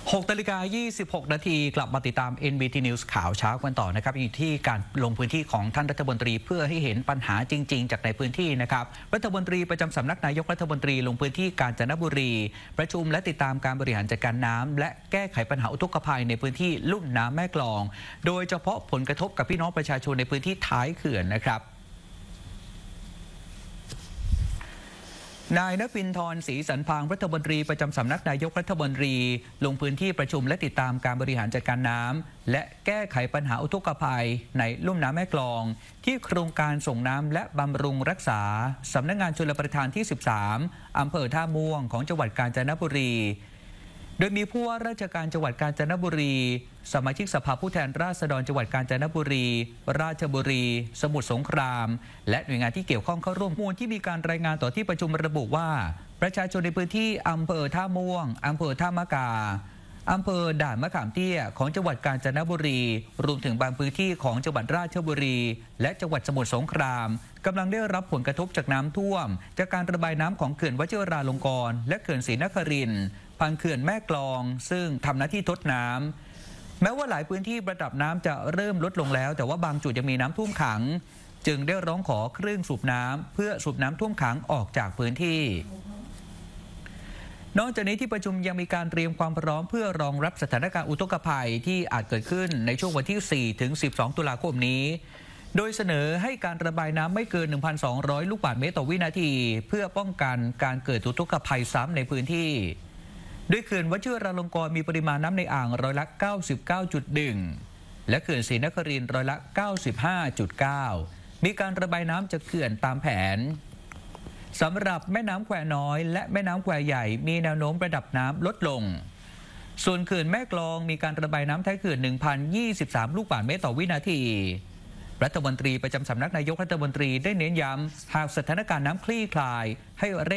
6:26 นาทีกลับมาติดตาม NBT News ข่าวเช้ากันต่อนะครับอยู่ที่การลงพื้นที่ของท่านรัฐมนตรีเพื่อให้เห็นปัญหาจริงๆจากในพื้นที่นะครับรัฐมนตรีประจำสำนักนายกรัฐมนตรีลงพื้นที่กาญจนบุรีประชุมและติดตามการบริหารจัดการน้ำและแก้ไขปัญหาอุทกภัยในพื้นที่ลุ่มน้ำแม่กลองโดยเฉพาะผลกระทบกับพี่น้องประชาชนในพื้นที่ท้ายเขื่อนนะครับนายณปินทร์ ศรีสันพางรัฐมนตรีประจำสำนักนายกรัฐมนตรีลงพื้นที่ประชุมและติดตามการบริหารจัดการน้ำและแก้ไขปัญหาอุทกภัยในลุ่มน้ำแม่กลองที่โครงการส่งน้ำและบำรุงรักษาสำนักงานชลประทานที่ 13 อำเภอท่าม่วงของจังหวัดกาญจนบุรีโดยมีผู้ว่าราชการจังหวัดกาญจนบุรีสมาชิกสภาผู้แทนราษฎรจังหวัดกาญจนบุรีราชบุรีสมุทรสงครามและหน่วยงานที่เกี่ยวข้องเข้าร่วมมูลที่มีการรายงานต่อที่ประชุมระบุว่าประชาชนในพื้นที่อำเภอท่าม่วงอำเภอท่ามะกาอำเภอด่านมะขามเตี้ยของจังหวัดกาญจนบุรีรวมถึงบางพื้นที่ของจังหวัดราชบุรีและจังหวัดสมุทรสงครามกำลังได้รับผลกระทบจากน้ำท่วมจากการระบายน้ำของเขื่อนวชิราลงกรณ์และเขื่อนศรีนครินทร์พังเขื่อนแม่กลองซึ่งทำหน้าที่ทดน้ำแม้ว่าหลายพื้นที่ระดับน้ำจะเริ่มลดลงแล้วแต่ว่าบางจุดยังมีน้ำท่วมขังจึงได้ร้องขอเครื่องสูบน้ำเพื่อสูบน้ำท่วมขังออกจากพื้นที่นอกจากนี้ที่ประชุมยังมีการเตรียมความพร้อมเพื่อรองรับสถานการณ์อุทกภัยที่อาจเกิดขึ้นในช่วงวันที่ 4 ถึง 12 ตุลาคมนี้โดยเสนอให้การระบายน้ำไม่เกิน 1,200 ลูกบาศก์เมตรต่อวินาทีเพื่อป้องกันการเกิดอุทกภัยซ้ำในพื้นที่ด้วยเขื่อนวชิราลงกรณ์มีปริมาณน้ำในอ่างร้อยละ 99.1 และเขื่อนศรีนครินทร์ร้อยละ 95.9 มีการระบายน้ำจากเขื่อนตามแผนสำหรับแม่น้ำแควน้อยและแม่น้ำแควใหญ่มีแนวโน้มระดับน้ำลดลงส่วนเขื่อนแม่กลองมีการระบายน้ำท้ายเขื่อน 1,023 ลูกบาศก์เมตรต่อวินาทีรัฐมนตรีประจำสำนักนายกรัฐมนตรีได้เน้นย้ำหากสถานการณ์น้ำคลี่คลายให้